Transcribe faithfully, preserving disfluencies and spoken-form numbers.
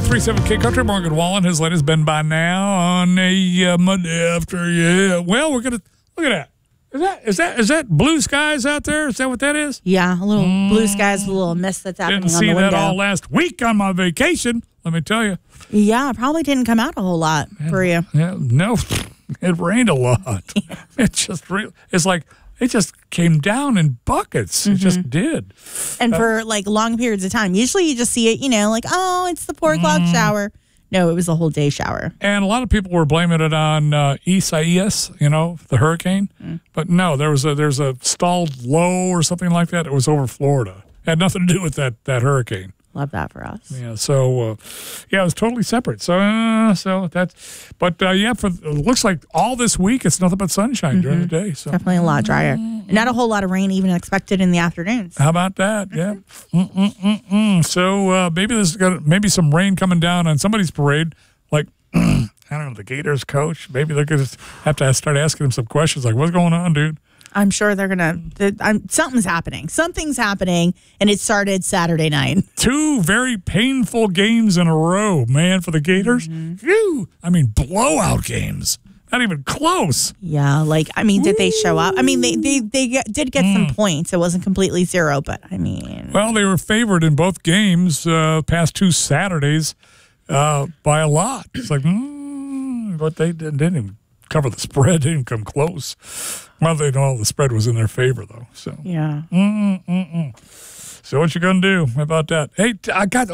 three seven K Country. Morgan Wallen, his latest been by now on a uh, Monday after. Yeah. Well, we're gonna look at that. Is that is that is that blue skies out there? Is that what that is? Yeah, a little mm. blue skies, a little mist that's happening Didn't on see the window. that all last week on my vacation. Let me tell you. Yeah, probably didn't come out a whole lot yeah, for you. Yeah, no, it rained a lot. It just really. It's like. It just came down in buckets. Mm-hmm. It just did. And uh, for like long periods of time. Usually you just see it, you know, like, oh, it's the four o'clock mm. shower. No, it was a whole day shower. And a lot of people were blaming it on uh, Isaias, you know, the hurricane. Mm. But no, there was a there's a stalled low or something like that. It was over Florida. It had nothing to do with that that hurricane. Love that for us. Yeah, so uh, yeah, it was totally separate. So, uh, so that's, but uh, yeah, for it looks like all this week it's nothing but sunshine mm-hmm. during the day. So definitely a lot drier, mm-hmm. not a whole lot of rain even expected in the afternoons. How about that? Yeah. Mm-mm-mm-mm. So uh, maybe there's got maybe some rain coming down on somebody's parade, like I don't know, the Gators coach. Maybe they're gonna have to start asking him some questions, like, "What's going on, dude?" I'm sure they're going to, something's happening. Something's happening, and it started Saturday night. Two very painful games in a row, man, for the Gators. Mm-hmm. Phew. I mean, blowout games. Not even close. Yeah, like, I mean, did Ooh. they show up? I mean, they they, they get, did get mm. some points. It wasn't completely zero, but, I mean. Well, they were favored in both games, uh, past two Saturdays, uh, by a lot. It's like, mm, but they didn't, didn't even cover the spread. They didn't come close. Well, they know the spread was in their favor, though. So yeah. Mm-mm-mm-mm. So what you gonna do about that? Hey, I got